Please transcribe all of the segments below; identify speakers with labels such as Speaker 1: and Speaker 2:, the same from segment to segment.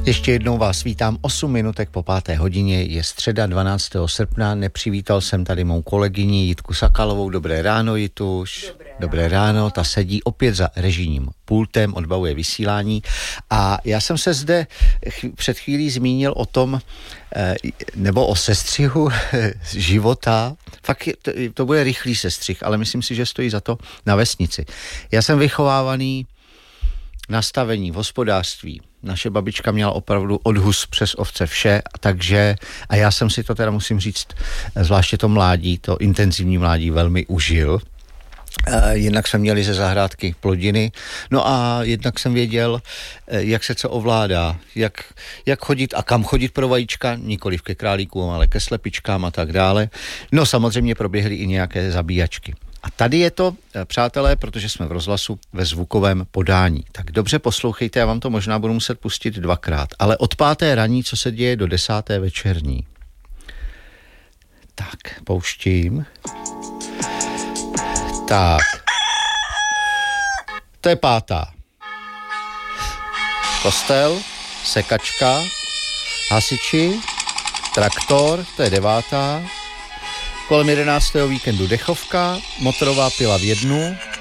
Speaker 1: Ještě jednou vás vítám 8 minutek po 5. hodině, je středa 12. srpna, nepřivítal jsem tady mou kolegyni Jitku Sakalovou. Dobré ráno, Jituš. Dobré ráno, ta sedí opět za režijním pultem, odbavuje vysílání a já jsem se zde před chvílí zmínil o tom, nebo o sestřihu života. Fakt to bude rychlý sestřih, ale myslím si, že stojí za to na vesnici. Já jsem vychovávaný nastavení v hospodářství. Naše babička měla opravdu od hus přes ovce vše, takže, a já jsem si to teda musím říct, zvláště to mládí, to intenzivní mládí velmi užil. Jednak jsme měli ze zahrádky plodiny, no a jednak jsem věděl, jak se co ovládá, jak chodit a kam chodit pro vajíčka, nikoliv ke králíkům, ale ke slepičkám a tak dále. No samozřejmě proběhly i nějaké zabíjačky. A tady je to, přátelé, protože jsme v rozhlasu ve zvukovém podání. Tak dobře poslouchejte, já vám to možná budu muset pustit 2krát, ale od 5. ranní, co se děje do 10. večerní. Tak, pouštím. Tak. To je 5. Kostel, sekačka, hasiči, traktor, to je 9. Kolem 11. víkendu dechovka, motorová pila v 1.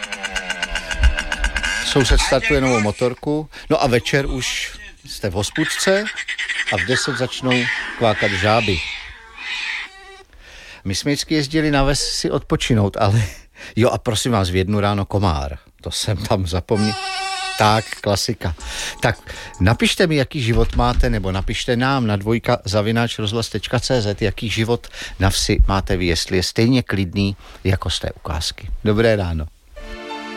Speaker 1: Soused startuje novou motorku. No a večer už jste v hospůdce a v 10 začnou kvákat žáby. My jsme vždycky jezdili na ves si odpočinout, ale jo a prosím vás, v 1 ráno komár. To jsem tam zapomněl. Tak, klasika. Tak napište mi, jaký život máte, nebo napište nám na dvojka@rozhlas.cz, jaký život na vsi máte vy, jestli je stejně klidný jako z té ukázky. Dobré ráno.